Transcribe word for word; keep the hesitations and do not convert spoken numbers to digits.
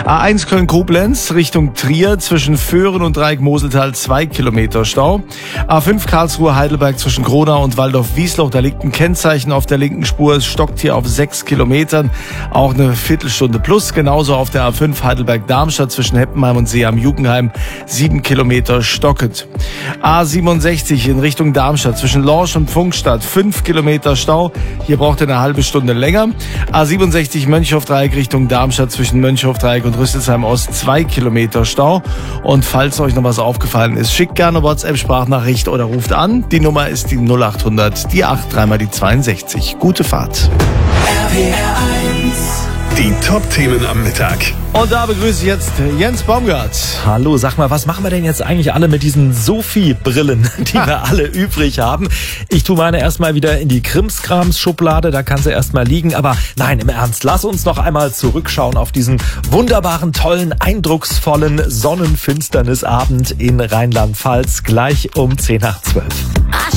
A eins Köln-Koblenz Richtung Trier zwischen Föhren und Dreieck-Moseltal zwei Kilometer Stau. A fünf Karlsruhe-Heidelberg zwischen Gronau und Waldorf-Wiesloch, da liegt ein Kennzeichen auf der linken Spur. Es stockt hier auf sechs Kilometern, auch eine Viertelstunde plus. Genauso auf der A fünf Heidelberg-Darmstadt zwischen Heppenheim und See am Jugenheim, sieben Kilometer stockend. A siebenundsechzig in Richtung Darmstadt zwischen Lorsch und Pfungstadt, fünf Kilometer Stau. Hier braucht ihr eine halbe Stunde länger. A siebenundsechzig Mönchhof-Dreieck Richtung Darmstadt zwischen Mönchhof-Dreieck und Rüsselsheim Ost, zwei Kilometer Stau. Und falls euch noch was aufgefallen ist, schickt gerne WhatsApp-Sprachnachricht oder ruft an. Die Nummer ist die null acht hundert, die acht, dreimal die zweiundsechzig. Gute Fahrt. R P R eins. Die Top-Themen am Mittag. Und da begrüße ich jetzt Jens Baumgart. Hallo, sag mal, was machen wir denn jetzt eigentlich alle mit diesen Sophie-Brillen, die wir alle übrig haben? Ich tue meine erstmal wieder in die Krimskrams-Schublade, da kann sie erstmal liegen. Aber nein, im Ernst, lass uns noch einmal zurückschauen auf diesen wunderbaren, tollen, eindrucksvollen Sonnenfinsternisabend in Rheinland-Pfalz, gleich um zehn nach zwölf.